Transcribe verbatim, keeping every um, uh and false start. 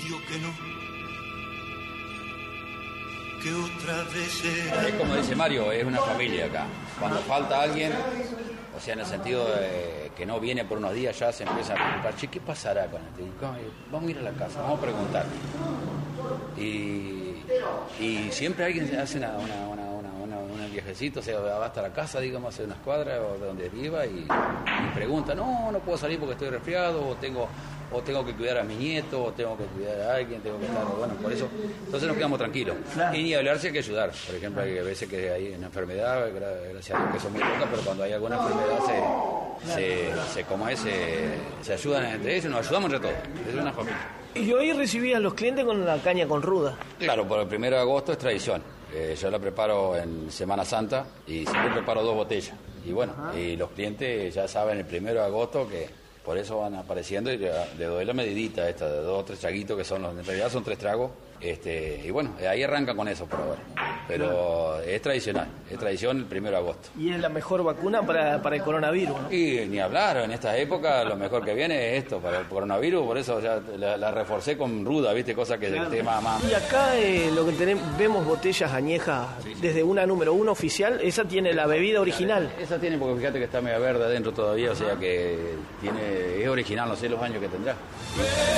prometió que no, que otra vez será. Es como dice Mario, es una familia acá. Cuando falta alguien, o sea, en el sentido de que no viene por unos días, ya se empieza a preocupar, che, ¿qué pasará con este? Vamos a ir a la casa, vamos a preguntar. Y, y siempre alguien hace una, una, una, una, una, un viajecito, o sea, va hasta la casa, digamos, hace unas cuadras o de donde viva y, y pregunta, no, no puedo salir porque estoy resfriado, o tengo... o tengo que cuidar a mi nieto, o tengo que cuidar a alguien, tengo que estar, bueno, por eso, entonces nos quedamos tranquilos. Claro. Y ni hablar si hay que ayudar, por ejemplo, hay veces que hay una enfermedad, gracias a Dios que son muy pocas, pero cuando hay alguna enfermedad se, se, se como es, se, se ayudan entre ellos, nos ayudamos entre todos, es una familia. Y hoy recibían los clientes con la caña con ruda. Claro, por el primero de agosto es tradición, eh, yo la preparo en Semana Santa y siempre preparo dos botellas, y bueno, ajá, y los clientes ya saben el primero de agosto que por eso van apareciendo y le, le doy la medidita esta de dos o tres traguitos que son los, en realidad son tres tragos, este, y bueno, ahí arrancan con eso por ahora. Pero claro, es tradicional, es tradición el primero de agosto. Y es la mejor vacuna para, para el coronavirus, ¿no? Y ni hablar, en esta época lo mejor que viene es esto, para el coronavirus, por eso ya la, la reforcé con ruda, ¿viste? Cosa que claro, el tema más... Y acá eh, lo que tenemos, vemos botellas añejas, sí, sí, desde una número uno oficial, esa tiene la bebida original. Esa tiene, porque fíjate que está media verde adentro todavía, o sea que tiene, es original, no sé los años que tendrá.